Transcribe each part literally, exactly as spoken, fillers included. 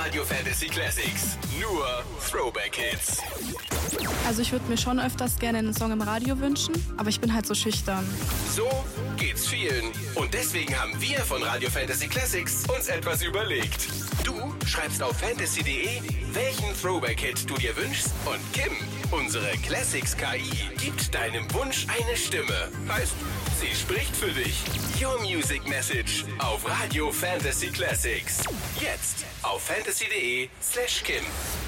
Radio Fantasy Classics. Nur Throwback Hits. Also ich würde mir schon öfters gerne einen Song im Radio wünschen, aber ich bin halt so schüchtern. So geht's vielen. Und deswegen haben wir von Radio Fantasy Classics uns etwas überlegt. Du schreibst auf fantasy punkt de, welchen Throwback-Hit du dir wünschst, und Kim, unsere Classics-K I, gibt deinem Wunsch eine Stimme. Heißt, sie spricht für dich. Your Music Message auf Radio Fantasy Classics. Jetzt auf fantasy punkt de slash Kim.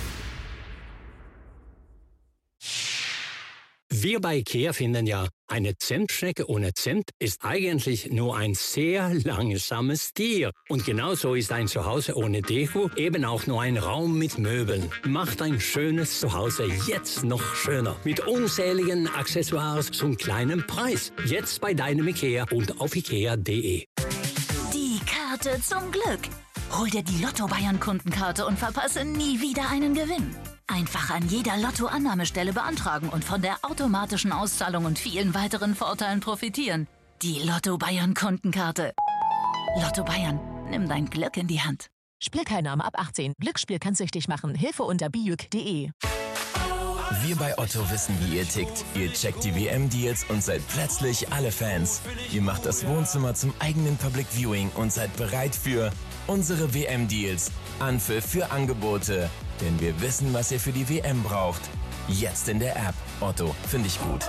Wir bei IKEA finden ja, eine Zimtschnecke ohne Zimt ist eigentlich nur ein sehr langsames Tier. Und genauso ist ein Zuhause ohne Deko eben auch nur ein Raum mit Möbeln. Macht ein schönes Zuhause jetzt noch schöner. Mit unzähligen Accessoires zum kleinen Preis. Jetzt bei deinem IKEA und auf ikea punkt de. Die Karte zum Glück. Hol dir die Lotto-Bayern-Kundenkarte und verpasse nie wieder einen Gewinn. Einfach an jeder Lotto-Annahmestelle beantragen und von der automatischen Auszahlung und vielen weiteren Vorteilen profitieren. Die Lotto-Bayern-Kundenkarte. Lotto Bayern, nimm dein Glück in die Hand. Spielteilnahme ab achtzehn. Glücksspiel kann süchtig machen. Hilfe unter bijuk punkt de. Wir bei Otto wissen, wie ihr tickt. Ihr checkt die W M-Deals und seid plötzlich alle Fans. Ihr macht das Wohnzimmer zum eigenen Public Viewing und seid bereit für unsere W M-Deals. Anpfiff für Angebote. Denn wir wissen, was ihr für die W M braucht. Jetzt in der App. Otto, finde ich gut.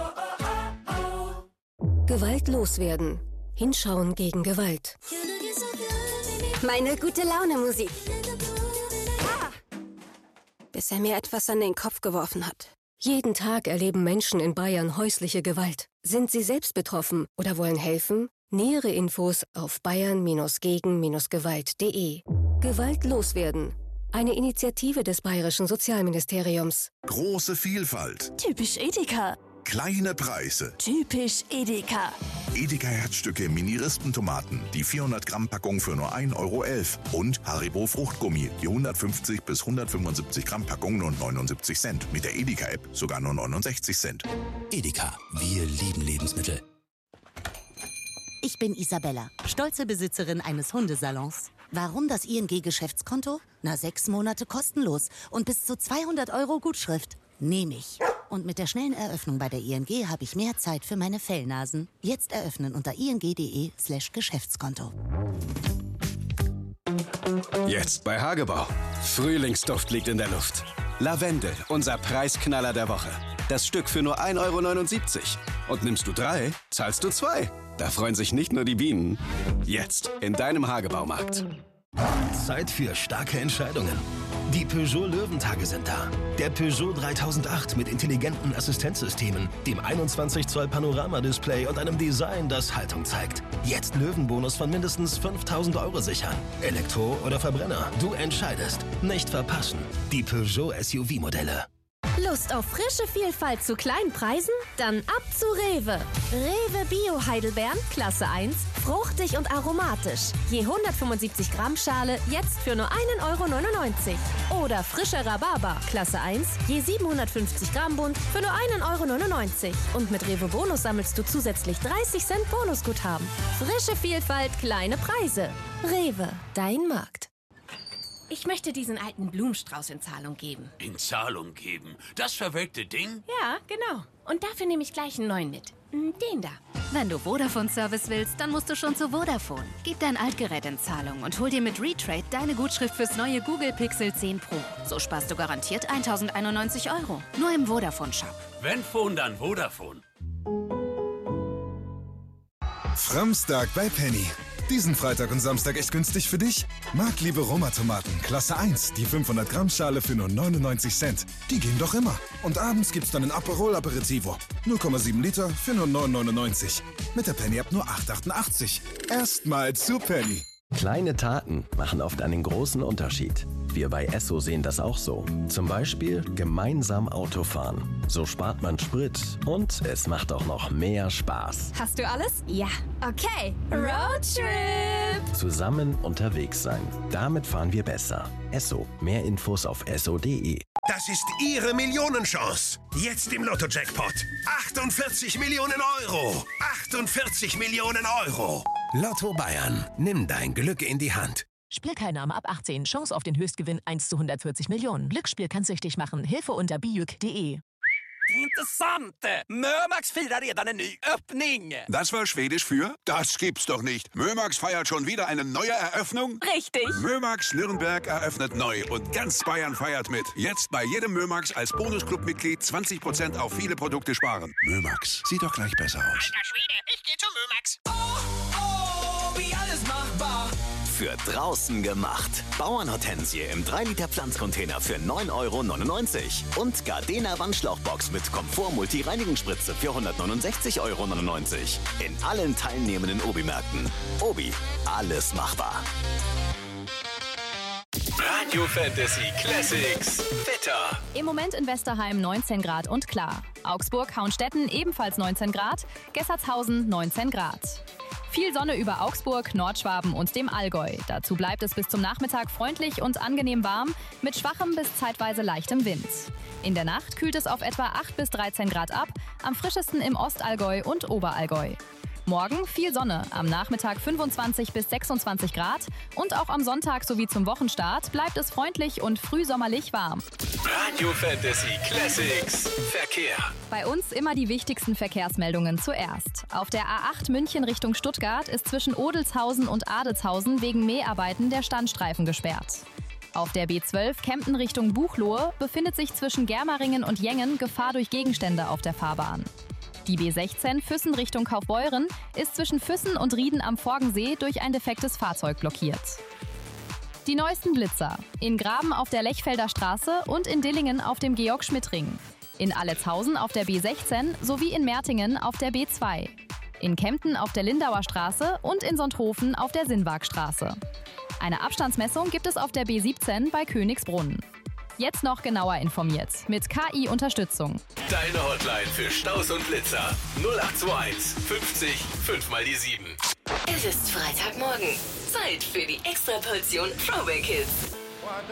Gewalt loswerden. Hinschauen gegen Gewalt. Meine gute Laune Musik. Ah. Bis er mir etwas an den Kopf geworfen hat. Jeden Tag erleben Menschen in Bayern häusliche Gewalt. Sind sie selbst betroffen oder wollen helfen? Nähere Infos auf bayern gegen gewalt punkt de. Gewalt loswerden. Eine Initiative des Bayerischen Sozialministeriums. Große Vielfalt. Typisch Edeka. Kleine Preise. Typisch Edeka. Edeka Herzstücke Mini-Rispentomaten. Die vierhundert Gramm Packung für nur ein Euro elf. Und Haribo Fruchtgummi. Die hundertfünfzig bis hundertfünfundsiebzig Gramm Packung nur neunundsiebzig Cent. Mit der Edeka-App sogar nur neunundsechzig Cent. Edeka. Wir lieben Lebensmittel. Ich bin Isabella, stolze Besitzerin eines Hundesalons. Warum das I N G-Geschäftskonto? Na, sechs Monate kostenlos und bis zu zweihundert Euro Gutschrift. Nehme ich. Und mit der schnellen Eröffnung bei der I N G habe ich mehr Zeit für meine Fellnasen. Jetzt eröffnen unter ing punkt de slash Geschäftskonto. Jetzt bei Hagebau. Frühlingsduft liegt in der Luft. Lavendel, unser Preisknaller der Woche. Das Stück für nur ein Euro neunundsiebzig. Und nimmst du drei, zahlst du zwei. Da freuen sich nicht nur die Bienen. Jetzt in deinem Hagebaumarkt. Zeit für starke Entscheidungen. Die Peugeot Löwentage sind da. Der Peugeot dreitausendacht mit intelligenten Assistenzsystemen, dem einundzwanzig Zoll Panoramadisplay und einem Design, das Haltung zeigt. Jetzt Löwenbonus von mindestens fünftausend Euro sichern. Elektro oder Verbrenner, du entscheidest. Nicht verpassen. Die Peugeot S U V-Modelle. Lust auf frische Vielfalt zu kleinen Preisen? Dann ab zu Rewe. Rewe Bio Heidelbeeren, Klasse eins, fruchtig und aromatisch. Je hundertfünfundsiebzig Gramm Schale, jetzt für nur ein Euro neunundneunzig. Oder frischer Rhabarber, Klasse eins, je siebenhundertfünfzig Gramm Bund, für nur ein Euro neunundneunzig. Und mit Rewe Bonus sammelst du zusätzlich dreißig Cent Bonusguthaben. Frische Vielfalt, kleine Preise. Rewe, dein Markt. Ich möchte diesen alten Blumenstrauß in Zahlung geben. In Zahlung geben? Das verwelkte Ding? Ja, genau. Und dafür nehme ich gleich einen neuen mit. Den da. Wenn du Vodafone-Service willst, dann musst du schon zu Vodafone. Gib dein Altgerät in Zahlung und hol dir mit Retrade deine Gutschrift fürs neue Google Pixel zehn Pro. So sparst du garantiert tausendeinundneunzig Euro. Nur im Vodafone-Shop. Wenn Phone, dann Vodafone. Framstag bei Penny. Diesen Freitag und Samstag echt günstig für dich? Marktliebe Roma-Tomaten, Klasse eins, die fünfhundert Gramm Schale für nur neunundneunzig Cent. Die gehen doch immer. Und abends gibt's dann ein Aperol Aperitivo. null Komma sieben Liter für nur neun neunundneunzig. Mit der Penny-App nur acht achtundachtzig. Erstmal zu Penny. Kleine Taten machen oft einen großen Unterschied. Wir bei Esso sehen das auch so. Zum Beispiel gemeinsam Autofahren. So spart man Sprit und es macht auch noch mehr Spaß. Hast du alles? Ja. Okay. Roadtrip! Zusammen unterwegs sein. Damit fahren wir besser. Esso. Mehr Infos auf esso punkt de. Das ist Ihre Millionenchance. Jetzt im Lotto-Jackpot. achtundvierzig Millionen Euro. achtundvierzig Millionen Euro. Lotto Bayern. Nimm dein Glück in die Hand. Spielteilnahme ab achtzehn. Chance auf den Höchstgewinn eins zu hundertvierzig Millionen. Glücksspiel kann süchtig machen. Hilfe unter bijuk punkt de. Intressant! Mörmax firar redan en ny öppning. Das war Schwedisch für? Das gibt's doch nicht. Mörmax feiert schon wieder eine neue Eröffnung? Richtig. Mörmax Nürnberg eröffnet neu und ganz Bayern feiert mit. Jetzt bei jedem Mörmax als Bonusclub-Mitglied zwanzig Prozent auf viele Produkte sparen. Mörmax, sieht doch gleich besser aus. Alter Schwede, ich geh zu Mörmax. Oh, oh, wie alles machbar. Für draußen gemacht. Bauernhortensie im drei Liter Pflanzcontainer für neun Euro neunundneunzig. Und Gardena Wandschlauchbox mit Komfort-Multi-Reinigungsspritze für hundertneunundsechzig Euro neunundneunzig. In allen teilnehmenden Obi-Märkten. Obi, alles machbar. Radio Fantasy Classics Wetter. Im Moment in Westerheim neunzehn Grad und klar. Augsburg, Hauenstetten ebenfalls neunzehn Grad. Gessertshausen neunzehn Grad. Viel Sonne über Augsburg, Nordschwaben und dem Allgäu. Dazu bleibt es bis zum Nachmittag freundlich und angenehm warm mit schwachem bis zeitweise leichtem Wind. In der Nacht kühlt es auf etwa acht bis dreizehn Grad ab, am frischesten im Ostallgäu und Oberallgäu. Morgen viel Sonne, am Nachmittag fünfundzwanzig bis sechsundzwanzig Grad und auch am Sonntag sowie zum Wochenstart bleibt es freundlich und frühsommerlich warm. Radio Fantasy Classics Verkehr. Bei uns immer die wichtigsten Verkehrsmeldungen zuerst. Auf der A acht München Richtung Stuttgart ist zwischen Odelshausen und Adelshausen wegen Mäharbeiten der Standstreifen gesperrt. Auf der B zwölf Kempten Richtung Buchloe befindet sich zwischen Germeringen und Jengen Gefahr durch Gegenstände auf der Fahrbahn. Die B sechzehn Füssen Richtung Kaufbeuren ist zwischen Füssen und Rieden am Forgensee durch ein defektes Fahrzeug blockiert. Die neuesten Blitzer. In Graben auf der Lechfelder Straße und in Dillingen auf dem Georg-Schmidt-Ring. In Alletshausen auf der B sechzehn sowie in Mertingen auf der B zwei. In Kempten auf der Lindauer Straße und in Sonthofen auf der Sinnwagstraße. Eine Abstandsmessung gibt es auf der B siebzehn bei Königsbrunn. Jetzt noch genauer informiert mit K I-Unterstützung. Deine Hotline für Staus und Blitzer null acht zwei eins fünfzig fünf mal die sieben. Es ist Freitagmorgen. Zeit für die Extraportion Throwback Hits.